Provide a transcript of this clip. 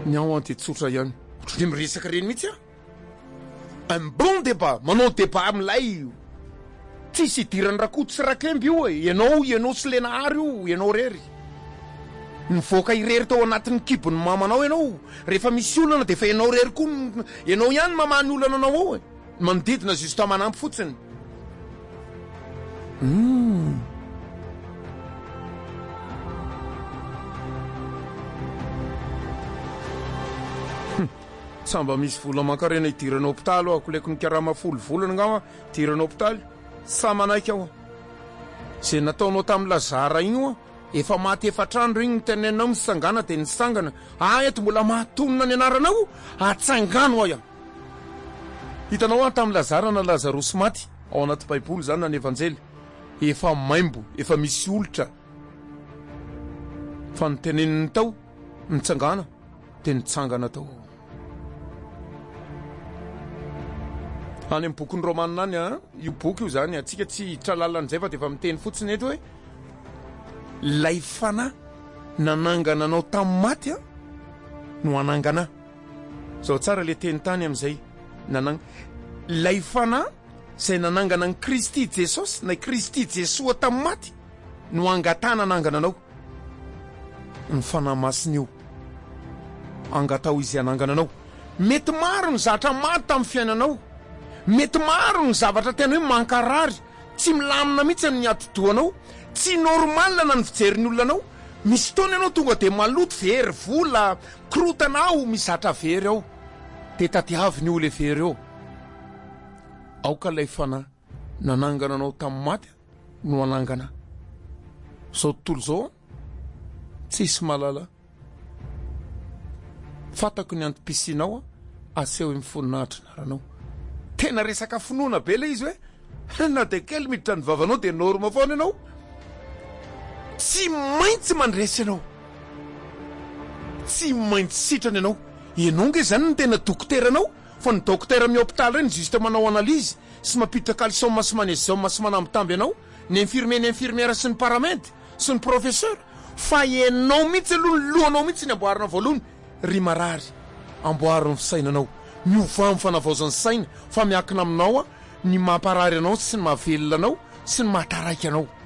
Ny ao antetsotra ihany. Otrany miresaka reny mihitsy a. Un bon débat, manao débat amilay. Tsisy idirany rakoto sy rakemby io e. Ianao sy lenahary io, ianao rery. Nivoaka irery tao anatin'ny kibon'ny mamanao ianao. Rehefa misy olana de fa ianao rery koa, ianao ihany mamany olana anao ao e. Manodidina justa manampy fotsiny. Samba misy vola mankarena idirana hôpitaly aho, koleko ny karama folo volana ngamba idirana hôpitaly. Sa manaiky aho. Zay nataonao tamin'ny Lazara igny aho, efa maty efatrandro igny tenenao misangana de nisangana. Eto mbola mahatonina ny anaranao, atsangano aho. Hitanao tamin'ny Lazara na Lazarosy maty, ao anaty Baiboly zany na ny evanjely. Efa maimbo, efa misy olitra. Fa niteneniny tao, nitsangana, de nitsangana tao. Any amin'ny boky ny Romanina any io boky io zany atsika tsy hitra lalan'izay fa de efa miteny fotsiny eto hoe lay fanahy nanangana anao tamin'ny maty no anangana. Zao tsara le teny tany amin'izay lay fanahy zay nanangana ny Kristy Jesosy na Kristy Jesoa tamin'ny maty no angatana anangana anao. Ny fanahy masina io angatao izy anangana anao. Mety maro ny zatra maty tamin'ny fiainanao. Mety maro ny zavatra tena hoe mankarary, tsy milamina mihitsy ny atodoanao, tsy normal na ny fijerin'ny olonanao. Misy fotoana ianao tonga de maloto very vola, krotanao mizatra very ao. De tadiavy ny olo very ao. Aoka lay fanahy nanangana anao tamin'ny maty no anangana. Zao tontolo zao tsisy malala. Fatako ny antipisianao aseho amin'ny voninahitra naranao. Tena resaka finoana be le izy hoe na de kely miditra ny vavanao de norma foana ianao. Tsy maintsy mandresy ianao. Tsy maintsy sitrana ianao. Ianao nge zany ny tena dokteranao. Fa ny dokotera amin'ny hôpitaly reny juste manao analizy sy mampita calcium sy magnésium sy manambitamby ianao. Ny infirmiera sy ny paramède sy ny professeur. Fa ianao mihitsy aloha ny lohanao mihitsy ny amboarina voalohany. Ry marary amboariny fisainanao. Miova amin'ny fanavaozan'ny saina fa miankina aminao ny mamparary anao sy ny mahavelona anao sy ny mahataraiky anao.